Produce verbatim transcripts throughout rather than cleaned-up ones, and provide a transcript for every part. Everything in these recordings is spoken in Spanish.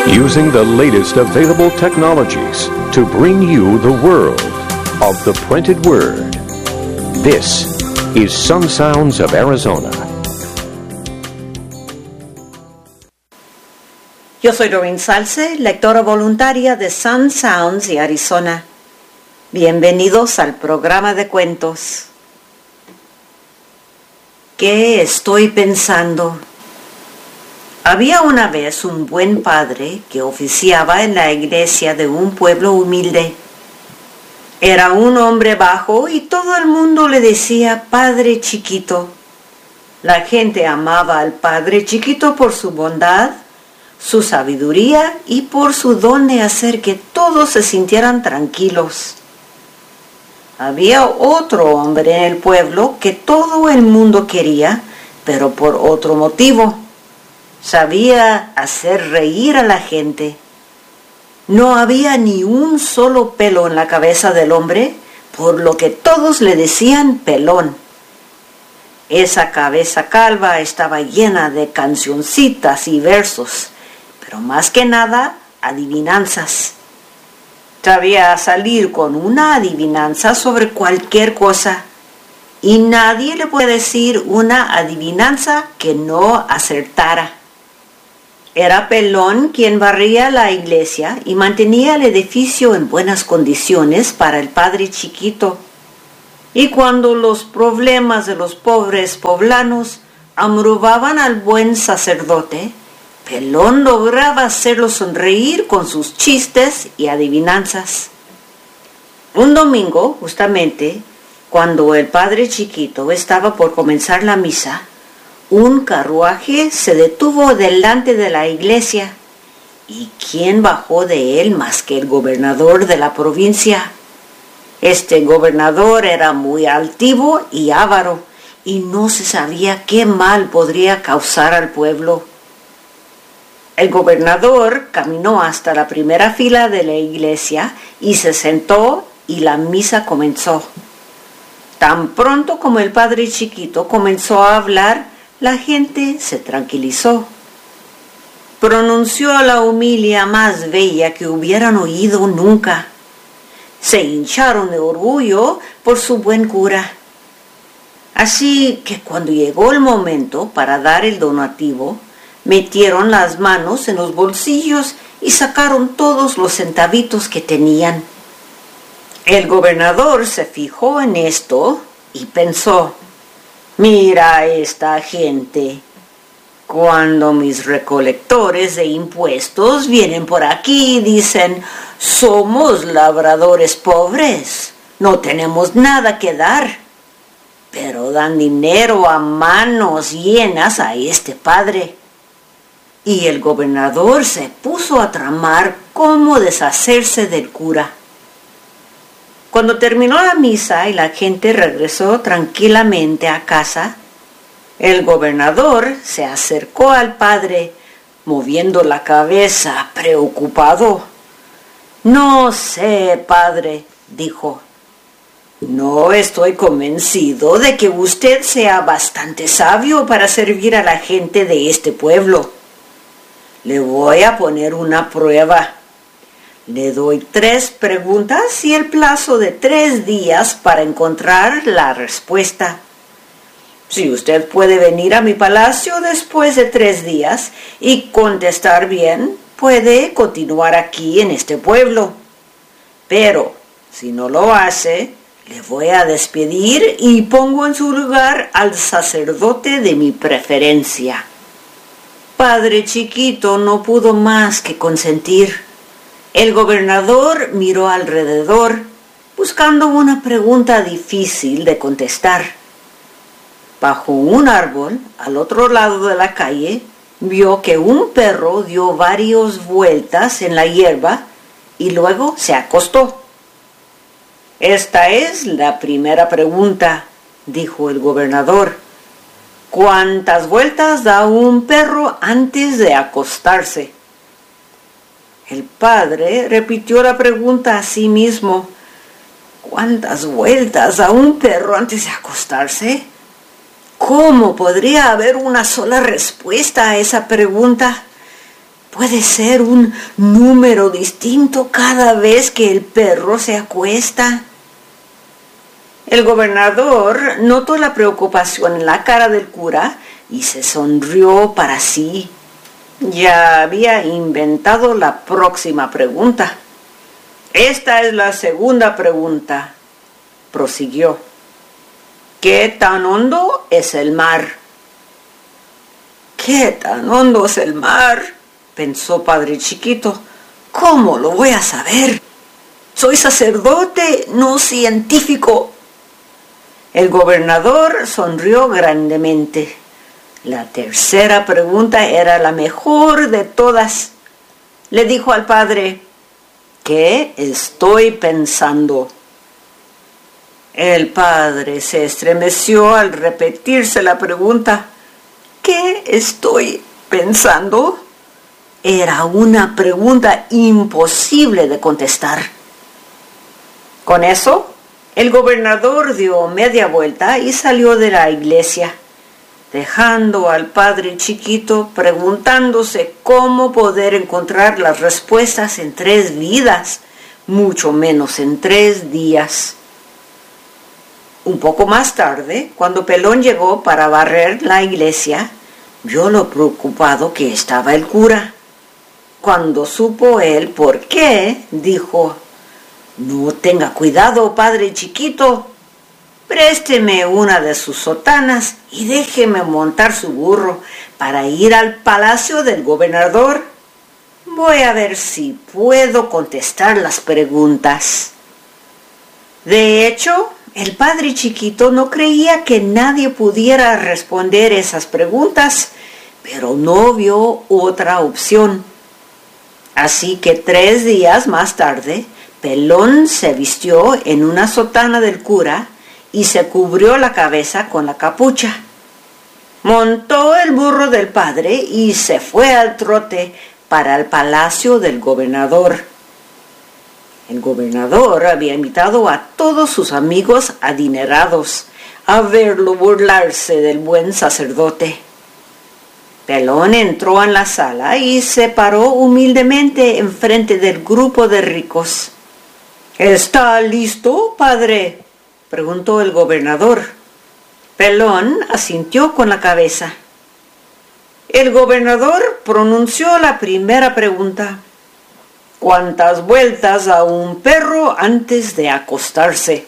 Using the latest available technologies to bring you the world of the printed word. This is Sun Sounds of Arizona. Yo soy Doreen Salce, lectora voluntaria de Sun Sounds de Arizona. Bienvenidos al programa de cuentos. ¿Qué estoy pensando? Había una vez un buen padre que oficiaba en la iglesia de un pueblo humilde. Era un hombre bajo y todo el mundo le decía Padre Chiquito. La gente amaba al Padre Chiquito por su bondad, su sabiduría y por su don de hacer que todos se sintieran tranquilos. Había otro hombre en el pueblo que todo el mundo quería, pero por otro motivo. Sabía hacer reír a la gente. No había ni un solo pelo en la cabeza del hombre, por lo que todos le decían pelón. Esa cabeza calva estaba llena de cancioncitas y versos, pero más que nada, adivinanzas. Sabía salir con una adivinanza sobre cualquier cosa, y nadie le puede decir una adivinanza que no acertara. Era Pelón quien barría la iglesia y mantenía el edificio en buenas condiciones para el Padre Chiquito. Y cuando los problemas de los pobres poblanos amrubaban al buen sacerdote, Pelón lograba hacerlo sonreír con sus chistes y adivinanzas. Un domingo, justamente, cuando el Padre Chiquito estaba por comenzar la misa, un carruaje se detuvo delante de la iglesia. ¿Y quién bajó de él más que el gobernador de la provincia? Este gobernador era muy altivo y avaro, y no se sabía qué mal podría causar al pueblo. El gobernador caminó hasta la primera fila de la iglesia y se sentó y la misa comenzó. Tan pronto como el Padre Chiquito comenzó a hablar, la gente se tranquilizó. Pronunció la homilia más bella que hubieran oído nunca. Se hincharon de orgullo por su buen cura. Así que cuando llegó el momento para dar el donativo, metieron las manos en los bolsillos y sacaron todos los centavitos que tenían. El gobernador se fijó en esto y pensó: mira a esta gente. Cuando mis recolectores de impuestos vienen por aquí y dicen, somos labradores pobres, no tenemos nada que dar, pero dan dinero a manos llenas a este padre. Y el gobernador se puso a tramar cómo deshacerse del cura. Cuando terminó la misa y la gente regresó tranquilamente a casa, el gobernador se acercó al padre, moviendo la cabeza, preocupado. No sé, padre, dijo. No estoy convencido de que usted sea bastante sabio para servir a la gente de este pueblo. Le voy a poner una prueba. Le doy tres preguntas y el plazo de tres días para encontrar la respuesta. Si usted puede venir a mi palacio después de tres días y contestar bien, puede continuar aquí en este pueblo. Pero si no lo hace, le voy a despedir y pongo en su lugar al sacerdote de mi preferencia. Padre Chiquito no pudo más que consentir. El gobernador miró alrededor, buscando una pregunta difícil de contestar. Bajo un árbol, al otro lado de la calle, vio que un perro dio varias vueltas en la hierba y luego se acostó. Esta es la primera pregunta, dijo el gobernador. ¿Cuántas vueltas da un perro antes de acostarse? El padre repitió la pregunta a sí mismo. ¿Cuántas vueltas da un perro antes de acostarse? ¿Cómo podría haber una sola respuesta a esa pregunta? puede ser un número distinto cada vez que el perro se acuesta. El gobernador notó la preocupación en la cara del cura y se sonrió para sí. Ya había inventado la próxima pregunta. Esta es la segunda pregunta, prosiguió. ¿Qué tan hondo es el mar? ¿Qué tan hondo es el mar?, pensó Padre Chiquito. ¿Cómo lo voy a saber? Soy sacerdote, no científico. El gobernador sonrió grandemente. La tercera pregunta era la mejor de todas. Le dijo al padre, ¿qué estoy pensando? El padre se estremeció al repetirse la pregunta. ¿Qué estoy pensando? Era una pregunta imposible de contestar. Con eso, el gobernador dio media vuelta y salió de la iglesia, dejando al Padre Chiquito preguntándose cómo poder encontrar las respuestas en tres vidas, mucho menos en tres días. Un poco más tarde, cuando Pelón llegó para barrer la iglesia, vio lo preocupado que estaba el cura. Cuando supo él por qué, dijo, «No tenga cuidado, Padre Chiquito. Présteme una de sus sotanas y déjeme montar su burro para ir al palacio del gobernador. Voy a ver si puedo contestar las preguntas». De hecho, el Padre Chiquito no creía que nadie pudiera responder esas preguntas, pero no vio otra opción. Así que tres días más tarde, Pelón se vistió en una sotana del cura y se cubrió la cabeza con la capucha. Montó el burro del padre y se fue al trote para el palacio del gobernador. El gobernador había invitado a todos sus amigos adinerados a verlo burlarse del buen sacerdote. Pelón entró en la sala y se paró humildemente enfrente del grupo de ricos. «¿Está listo, padre?», preguntó el gobernador. Pelón asintió con la cabeza. El gobernador pronunció la primera pregunta. «¿Cuántas vueltas da un perro antes de acostarse?».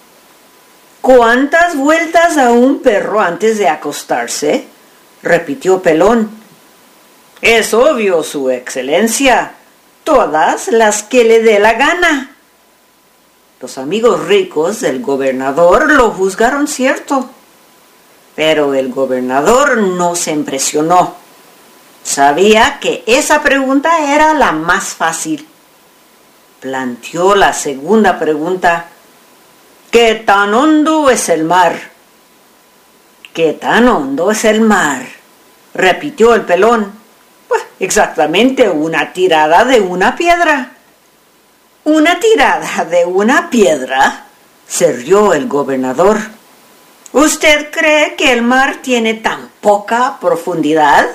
«¿Cuántas vueltas da un perro antes de acostarse?», repitió Pelón. «Es obvio, su excelencia, todas las que le dé la gana». Los amigos ricos del gobernador lo juzgaron cierto, pero el gobernador no se impresionó. Sabía que esa pregunta era la más fácil. Planteó la segunda pregunta. «¿Qué tan hondo es el mar?». «¿Qué tan hondo es el mar?», repitió el Pelón. «Pues exactamente una tirada de una piedra». «¿Una tirada de una piedra?», se rió el gobernador. «¿Usted cree que el mar tiene tan poca profundidad?».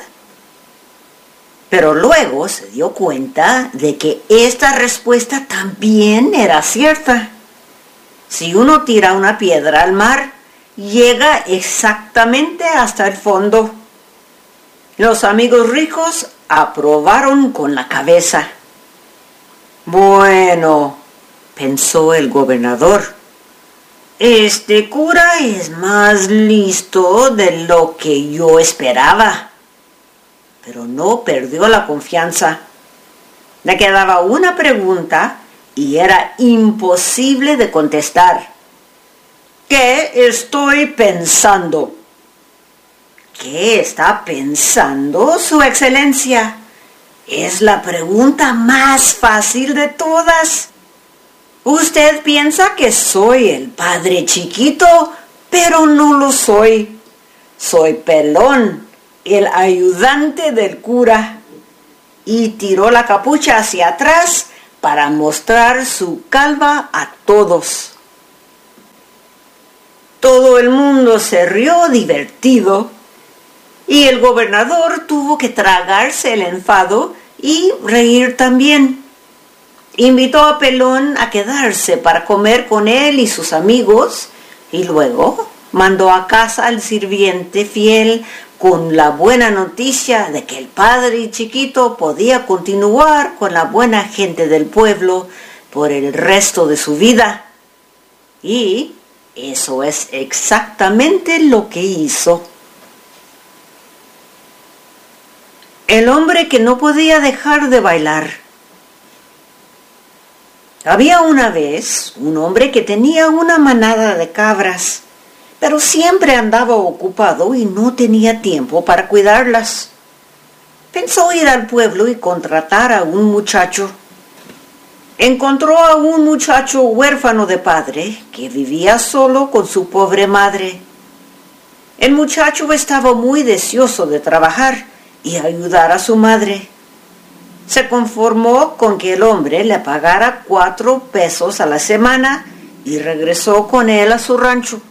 Pero luego se dio cuenta de que esta respuesta también era cierta. Si uno tira una piedra al mar, llega exactamente hasta el fondo. Los amigos ricos aprobaron con la cabeza. «Bueno», pensó el gobernador, «este cura es más listo de lo que yo esperaba». Pero no perdió la confianza. Le quedaba una pregunta y era imposible de contestar. «¿Qué estoy pensando?». «¿Qué está pensando, su excelencia?». Es la pregunta más fácil de todas. Usted piensa que soy el Padre Chiquito, pero no lo soy. Soy Pelón, el ayudante del cura. Y tiró la capucha hacia atrás para mostrar su calva a todos. Todo el mundo se rió divertido y el gobernador tuvo que tragarse el enfado y reír también. Invitó a Pelón a quedarse para comer con él y sus amigos y luego mandó a casa al sirviente fiel con la buena noticia de que el padre Chiquito podía continuar con la buena gente del pueblo por el resto de su vida. Y eso es exactamente lo que hizo. El hombre que no podía dejar de bailar. Había una vez un hombre que tenía una manada de cabras, pero siempre andaba ocupado y no tenía tiempo para cuidarlas. Pensó ir al pueblo y contratar a un muchacho. Encontró a un muchacho huérfano de padre que vivía solo con su pobre madre. El muchacho estaba muy deseoso de trabajar y ayudar a su madre. Se conformó con que el hombre le pagara cuatro pesos a la semana y regresó con él a su rancho.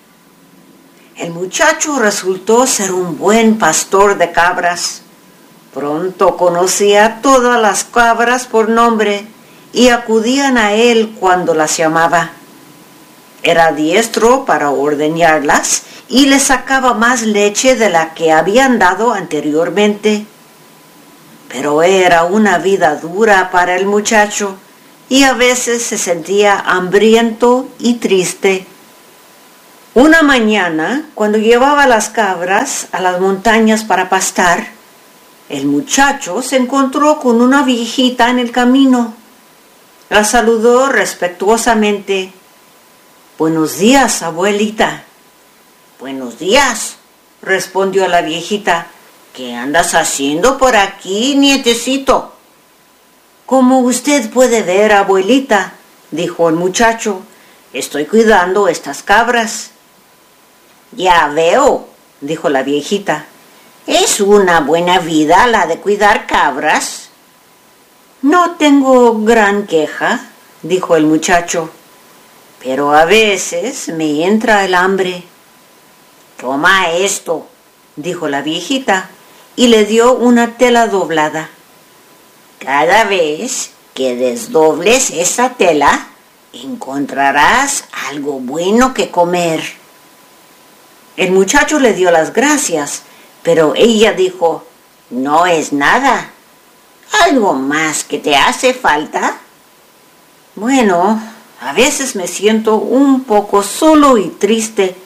El muchacho resultó ser un buen pastor de cabras. Pronto conocía a todas las cabras por nombre y acudían a él cuando las llamaba. Era diestro para ordeñarlas y les sacaba más leche de la que habían dado anteriormente. Pero era una vida dura para el muchacho y a veces se sentía hambriento y triste. Una mañana, cuando llevaba las cabras a las montañas para pastar, el muchacho se encontró con una viejita en el camino. La saludó respetuosamente. «Buenos días, abuelita». «Buenos días», respondió la viejita. «¿Qué andas haciendo por aquí, nietecito?» «Como usted puede ver, abuelita», dijo el muchacho, «estoy cuidando estas cabras». «Ya veo», dijo la viejita. «Es una buena vida la de cuidar cabras». «No tengo gran queja», dijo el muchacho, «pero a veces me entra el hambre». «Toma esto», dijo la viejita, y le dio una tela doblada. «Cada vez que desdobles esa tela, encontrarás algo bueno que comer». El muchacho le dio las gracias, pero ella dijo, «No es nada. ¿Algo más que te hace falta?» «Bueno, a veces me siento un poco solo y triste».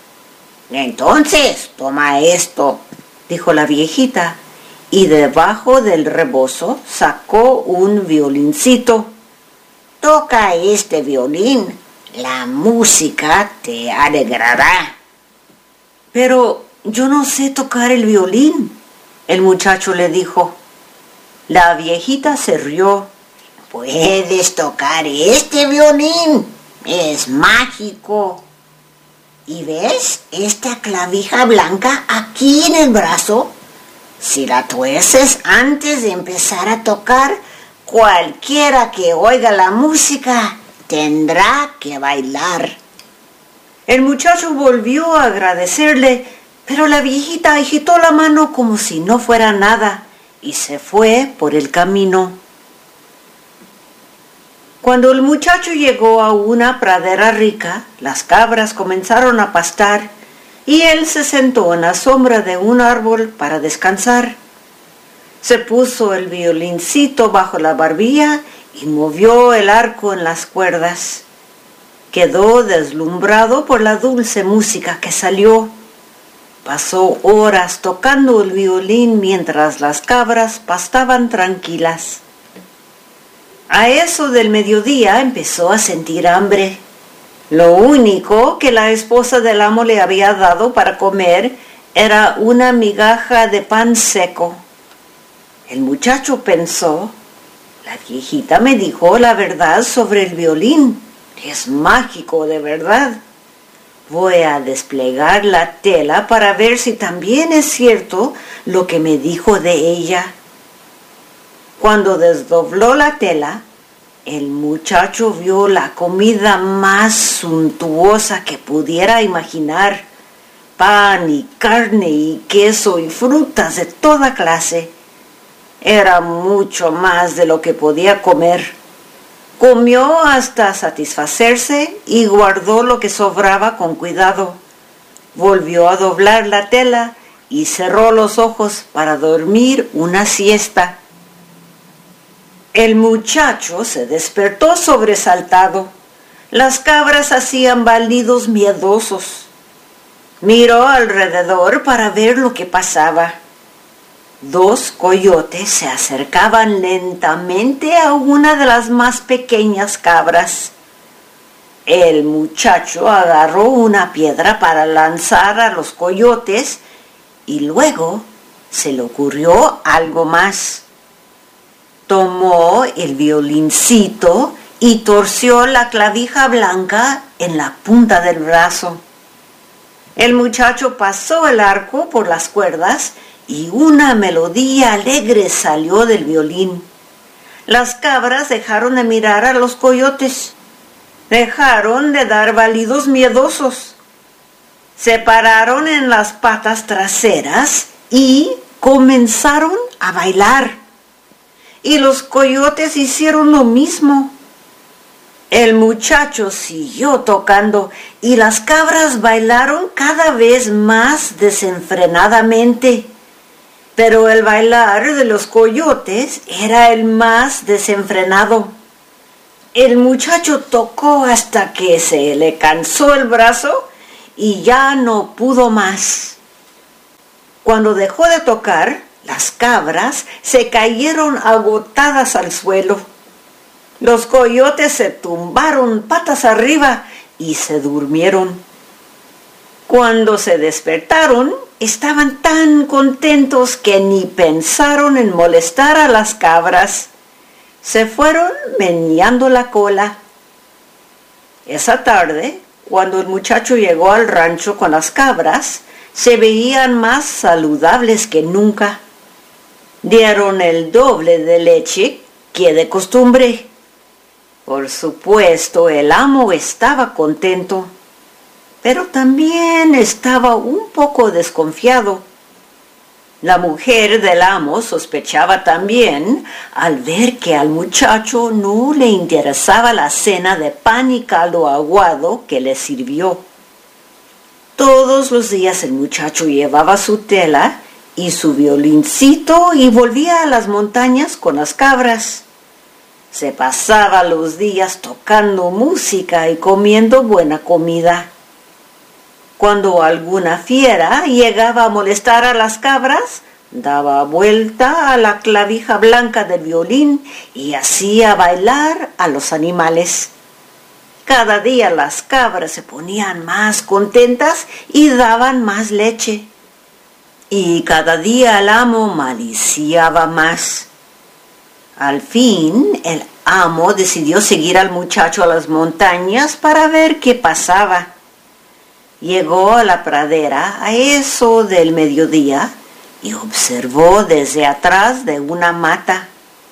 «Entonces, toma esto», dijo la viejita, y debajo del rebozo sacó un violincito. «Toca este violín, la música te alegrará». «Pero yo no sé tocar el violín», el muchacho le dijo. La viejita se rió. «Puedes tocar este violín, es mágico. ¿Y ves esta clavija blanca aquí en el brazo? Si la tuerces antes de empezar a tocar, cualquiera que oiga la música tendrá que bailar». El muchacho volvió a agradecerle, pero la viejita agitó la mano como si no fuera nada y se fue por el camino. Cuando el muchacho llegó a una pradera rica, las cabras comenzaron a pastar y él se sentó en la sombra de un árbol para descansar. Se puso el violincito bajo la barbilla y movió el arco en las cuerdas. Quedó deslumbrado por la dulce música que salió. Pasó horas tocando el violín mientras las cabras pastaban tranquilas. A eso del mediodía empezó a sentir hambre. Lo único que la esposa del amo le había dado para comer era una migaja de pan seco. El muchacho pensó, la viejita me dijo la verdad sobre el violín. Es mágico de verdad. Voy a desplegar la tela para ver si también es cierto lo que me dijo de ella. Cuando desdobló la tela, el muchacho vio la comida más suntuosa que pudiera imaginar. Pan y carne y queso y frutas de toda clase. Era mucho más de lo que podía comer. Comió hasta satisfacerse y guardó lo que sobraba con cuidado. Volvió a doblar la tela y cerró los ojos para dormir una siesta. El muchacho se despertó sobresaltado. Las cabras hacían balidos miedosos. Miró alrededor para ver lo que pasaba. Dos coyotes se acercaban lentamente a una de las más pequeñas cabras. El muchacho agarró una piedra para lanzar a los coyotes y luego se le ocurrió algo más. Tomó el violincito y torció la clavija blanca en la punta del brazo. El muchacho pasó el arco por las cuerdas y una melodía alegre salió del violín. Las cabras dejaron de mirar a los coyotes. Dejaron de dar balidos miedosos. Se pararon en las patas traseras y comenzaron a bailar. Y los coyotes hicieron lo mismo. El muchacho siguió tocando y las cabras bailaron cada vez más desenfrenadamente. Pero el bailar de los coyotes era el más desenfrenado. El muchacho tocó hasta que se le cansó el brazo y ya no pudo más. Cuando dejó de tocar, las cabras se cayeron agotadas al suelo. Los coyotes se tumbaron patas arriba y se durmieron. Cuando se despertaron, estaban tan contentos que ni pensaron en molestar a las cabras. Se fueron meneando la cola. Esa tarde, cuando el muchacho llegó al rancho con las cabras, se veían más saludables que nunca. Dieron el doble de leche que de costumbre. Por supuesto, el amo estaba contento, pero también estaba un poco desconfiado. La mujer del amo sospechaba también al ver que al muchacho no le interesaba la cena de pan y caldo aguado que le sirvió. Todos los días el muchacho llevaba su tela y su violincito y volvía a las montañas con las cabras. Se pasaba los días tocando música y comiendo buena comida. Cuando alguna fiera llegaba a molestar a las cabras, daba vuelta a la clavija blanca del violín y hacía bailar a los animales. Cada día las cabras se ponían más contentas y daban más leche. Y cada día el amo maliciaba más. Al fin, el amo decidió seguir al muchacho a las montañas para ver qué pasaba. Llegó a la pradera a eso del mediodía y observó desde atrás de una mata.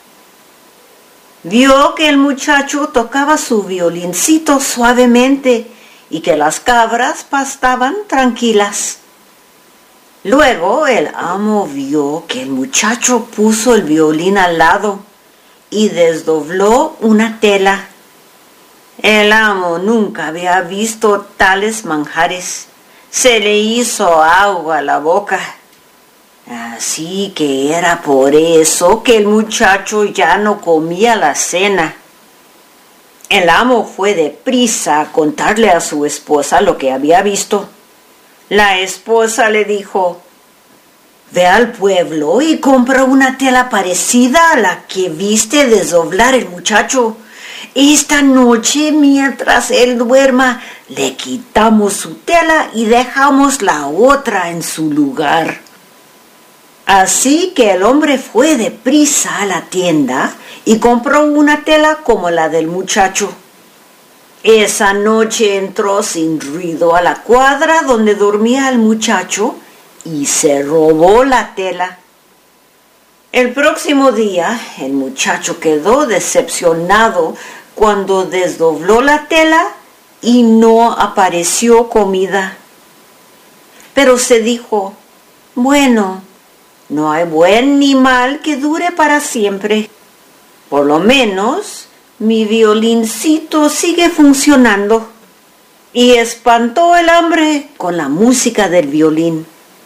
Vio que el muchacho tocaba su violincito suavemente y que las cabras pastaban tranquilas. Luego el amo vio que el muchacho puso el violín al lado y desdobló una tela. El amo nunca había visto tales manjares. Se le hizo agua a la boca. Así que era por eso que el muchacho ya no comía la cena. El amo fue deprisa a contarle a su esposa lo que había visto. La esposa le dijo: «Ve al pueblo y compra una tela parecida a la que viste desdoblar el muchacho. Esta noche, mientras él duerma, le quitamos su tela y dejamos la otra en su lugar». Así que el hombre fue deprisa a la tienda y compró una tela como la del muchacho. Esa noche entró sin ruido a la cuadra donde dormía el muchacho y se robó la tela. El próximo día, el muchacho quedó decepcionado cuando desdobló la tela y no apareció comida. Pero se dijo: «Bueno, No hay buen ni mal que dure para siempre. Por lo menos mi violincito sigue funcionando. Y espantó el hambre con la música del violín.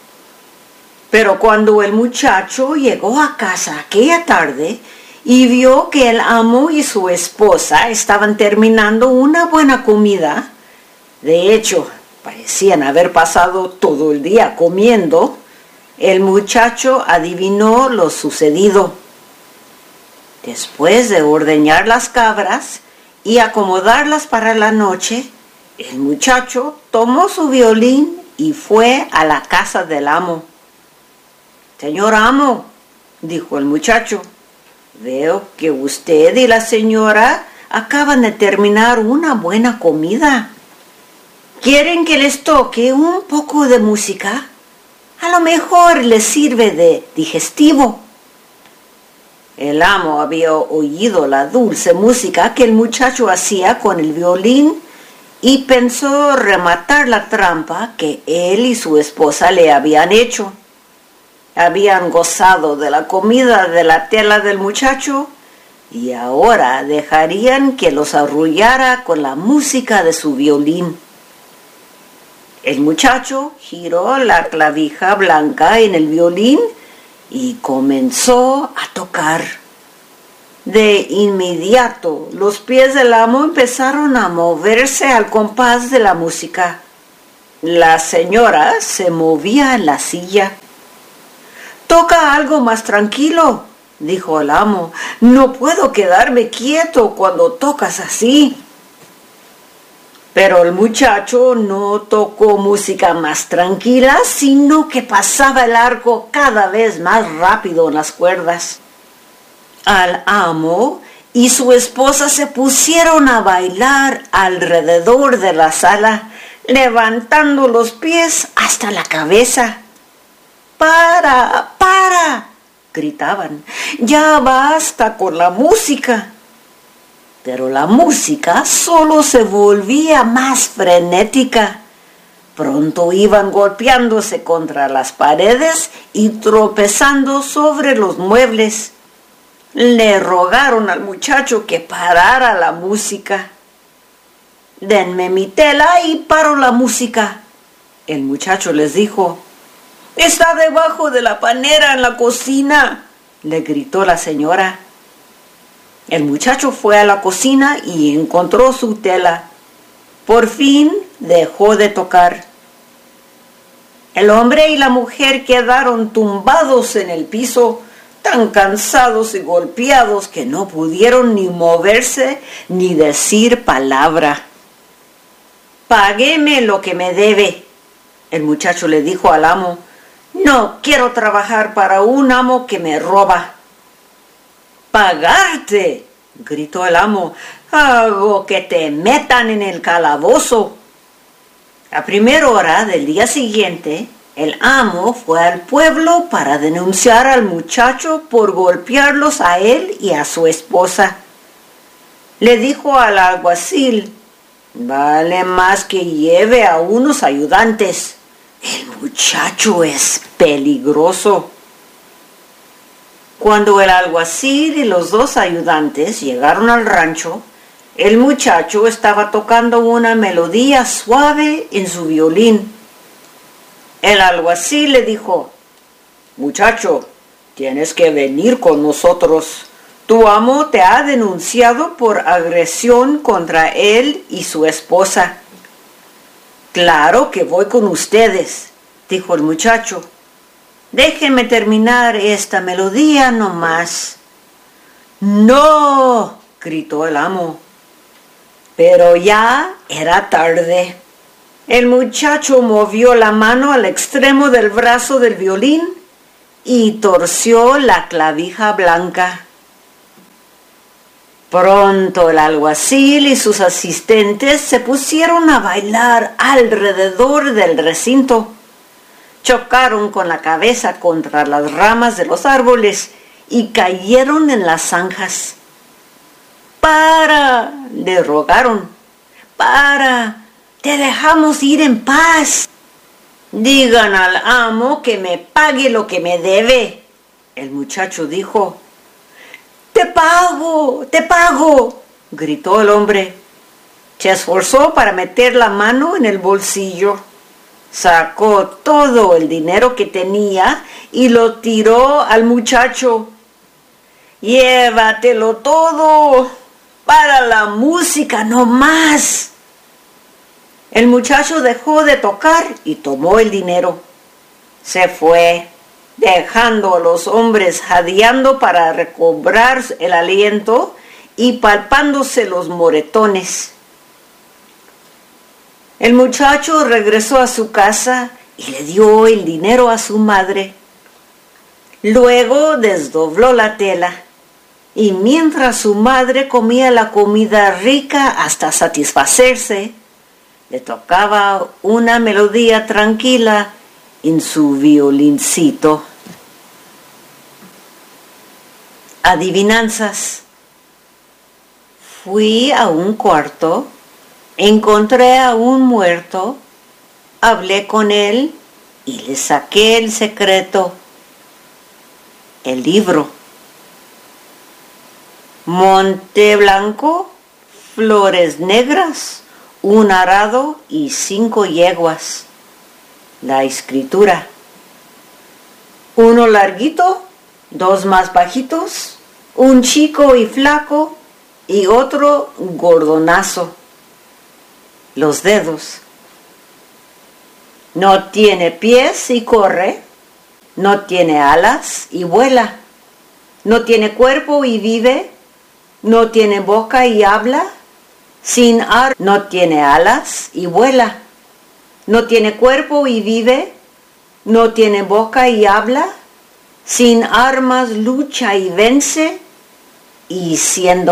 Pero cuando el muchacho llegó a casa aquella tarde y vio que el amo y su esposa estaban terminando una buena comida, de hecho, parecían haber pasado todo el día comiendo, el muchacho adivinó lo sucedido. Después de ordeñar las cabras y acomodarlas para la noche, el muchacho tomó su violín y fue a la casa del amo. «Señor amo», dijo el muchacho, «veo que usted y la señora acaban de terminar una buena comida. ¿Quieren que les toque un poco de música? A lo mejor les sirve de digestivo». El amo había oído la dulce música que el muchacho hacía con el violín y pensó rematar la trampa que él y su esposa le habían hecho. Habían gozado de la comida de la tela del muchacho y ahora dejarían que los arrullara con la música de su violín. El muchacho giró la clavija blanca en el violín y comenzó a tocar. De inmediato, los pies del amo empezaron a moverse al compás de la música. La señora se movía en la silla. «Toca algo más tranquilo», dijo el amo. «No puedo quedarme quieto cuando tocas así». Pero el muchacho no tocó música más tranquila, sino que pasaba el arco cada vez más rápido en las cuerdas. Al amo y su esposa se pusieron a bailar alrededor de la sala, levantando los pies hasta la cabeza. «¡Para! ¡Para!», gritaban. «¡Ya basta con la música!». Pero la música solo se volvía más frenética. Pronto iban golpeándose contra las paredes y tropezando sobre los muebles. Le rogaron al muchacho que parara la música. «Denme mi tela y paro la música», el muchacho les dijo. «Está debajo de la panera en la cocina», le gritó la señora. El muchacho fue a la cocina y encontró su tela. Por fin dejó de tocar. El hombre y la mujer quedaron tumbados en el piso, tan cansados y golpeados que no pudieron ni moverse ni decir palabra. «Págueme lo que me debe», el muchacho le dijo al amo. «No quiero trabajar para un amo que me roba». «¿Pagarte?», gritó el amo. «Hago que te metan en el calabozo». A primera hora del día siguiente, el amo fue al pueblo para denunciar al muchacho por golpearlos a él y a su esposa. Le dijo al alguacil: «Vale más que lleve a unos ayudantes. El muchacho es peligroso». Cuando el alguacil y los dos ayudantes llegaron al rancho, el muchacho estaba tocando una melodía suave en su violín. El alguacil le dijo: «Muchacho, tienes que venir con nosotros. Tu amo te ha denunciado por agresión contra él y su esposa». «Claro que voy con ustedes», dijo el muchacho. «Déjenme terminar esta melodía nomás». «¡No!», gritó el amo. Pero ya era tarde. El muchacho movió la mano al extremo del brazo del violín y torció la clavija blanca. Pronto el alguacil y sus asistentes se pusieron a bailar alrededor del recinto. Chocaron con la cabeza contra las ramas de los árboles y cayeron en las zanjas. «¡Para!», le rogaron. «¡Para! ¡Te dejamos ir en paz!». Digan al amo que me pague lo que me debe. El muchacho dijo, ¡te pago, te pago!, gritó el hombre. Se esforzó para meter la mano en el bolsillo. Sacó todo el dinero que tenía y lo tiró al muchacho. ¡Llévatelo todo! ¡Para la música no más! El muchacho dejó de tocar y tomó el dinero. Se fue, dejando a los hombres jadeando para recobrar el aliento y palpándose los moretones. El muchacho regresó a su casa y le dio el dinero a su madre. Luego desdobló la tela y mientras su madre comía la comida rica hasta satisfacerse, le tocaba una melodía tranquila en su violincito. Adivinanzas. Fui a un cuarto, encontré a un muerto, hablé con él y le saqué el secreto, el libro. Monte blanco, flores negras, un arado y cinco yeguas. La escritura. Uno larguito, dos más bajitos, un chico y flaco y otro gordonazo. Los dedos. No tiene pies y corre, no tiene alas y vuela, no tiene cuerpo y vive, no tiene boca y habla, sin ar, no tiene alas y vuela, no tiene cuerpo y vive, no tiene boca y habla, sin armas lucha y vence, y siendo